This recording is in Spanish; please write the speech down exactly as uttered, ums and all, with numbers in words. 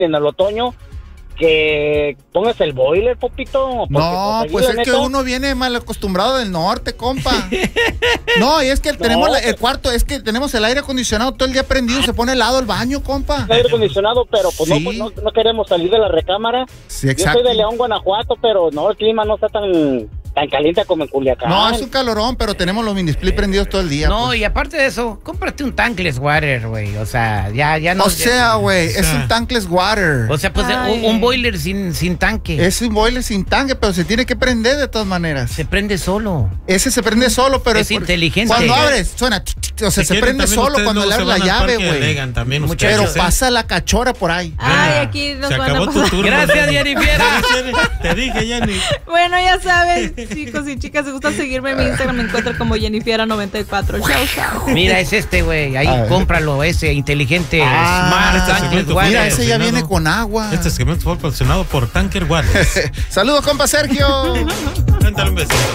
en el otoño, que pongas el boiler, Popito. No, pues es que uno viene mal acostumbrado del norte, compa. No, y es que tenemos No. la- el cuarto, es que tenemos el aire acondicionado todo el día prendido, se pone helado el baño, compa. aire acondicionado, pero pues, Sí. no, pues no, no queremos salir de la recámara. Sí, Yo exacto. soy de León, Guanajuato, pero no, el clima no está tan, tan caliente como en Culiacán. No, es un calorón, pero tenemos los mini-split prendidos todo el día. No, pues. y aparte de eso, cómprate un tankless water, güey. O sea, ya, ya no. O sea, güey, o es sea. un tankless water. O sea, pues Ay. un, un boiler sin, sin tanque. Es un boiler sin tanque, pero se tiene que prender de todas maneras. Se prende solo. Ese se prende solo, pero Es por- inteligente. Cuando abres, suena, ch, ch, o sea, Si se quieren, prende también solo ustedes cuando le luego abres se la van al llave, parque güey. Alegan también Muchachos, ustedes, Pero ¿eh? pasa la cachora por ahí. Ay, Ah, aquí nos se van a acabó tu pasar. turno. Gracias, Jennifer. Te dije, Jenny. Bueno, ya sabes, chicos y chicas, si gustan seguirme en mi Instagram, me encuentran como Jennifer noventa y cuatro. Chao, chao. Mira, es este, güey. Ahí A ver. cómpralo, ese inteligente Ah, Smart este Tankless segmento, water. Mira, ese ya no, viene no. con agua. Este segmento fue patrocinado por Tanker Waters. Saludos, compa Sergio. Cuéntale un besito.